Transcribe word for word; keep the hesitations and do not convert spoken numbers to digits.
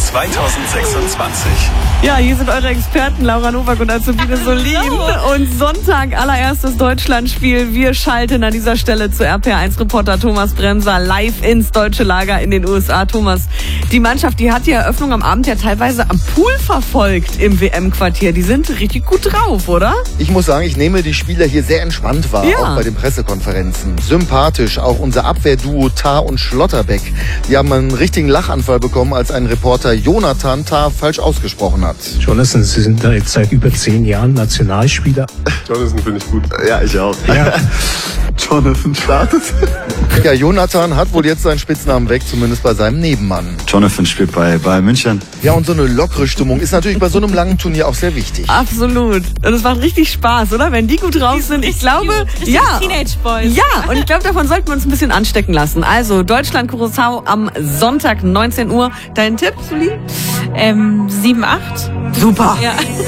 zweitausendsechsundzwanzig. Ja, hier sind eure Experten Laura Nowak und Azubine Solin. Und Sonntag, allererstes Deutschlandspiel. Wir schalten an dieser Stelle zu R P R eins Reporter Thomas Bremser live ins deutsche Lager in den U S A. Thomas, die Mannschaft, die hat die Eröffnung am Abend ja teilweise am Pool verfolgt im W M-Quartier. Die sind richtig gut drauf, oder? Ich muss sagen, ich nehme die Spieler hier sehr entspannt wahr, Ja. auch bei den Pressekonferenzen. Sympathisch, auch unser Abwehrduo Tah und Schlotterbeck. Die haben einen richtigen Lachanfall bekommen, als ein Reporter Jonathan Tah falsch ausgesprochen hat. Jonathan, Sie sind da jetzt seit über zehn Jahren Nationalspieler. Jonathan finde ich gut. Ja, ich auch. Ja. Jonathan startet. Ja, Jonathan hat wohl jetzt seinen Spitznamen weg, zumindest bei seinem Nebenmann. Jonathan spielt bei Bayern München. Ja, und so eine lockere Stimmung ist natürlich bei so einem langen Turnier auch sehr wichtig. Absolut. Und es macht richtig Spaß, oder? Wenn die gut drauf sind. Ich glaube, ja. Teenage Boys. Ja, und ich glaube, davon sollten wir uns ein bisschen anstecken lassen. Also, Deutschland-Curaçao am Sonntag, neunzehn Uhr. Dein Tipp, Solin? Ähm, sieben, acht. Super. Ja.